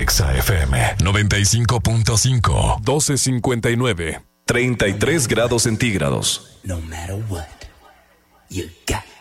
Exa FM 95.5. 12:59. 33 grados centígrados. No matter what, you got